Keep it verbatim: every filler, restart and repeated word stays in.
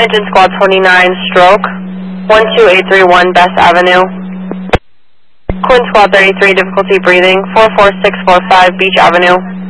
Engine Squad twenty-nine, stroke, one two eight three one Best Avenue. Quinn Squad thirty-three, difficulty breathing, four four six four five Beach Avenue.